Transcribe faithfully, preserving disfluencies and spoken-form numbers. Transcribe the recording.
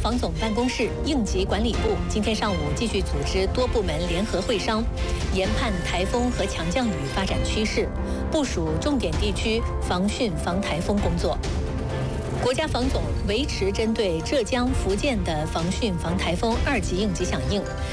防总办公室应急管理部今天上午继续组织多部门联合会商，研判台风和强降雨发展趋势，部署重点地区防汛防台风工作。国家防总维持针对浙江、福建的防汛防台风二级应急响应，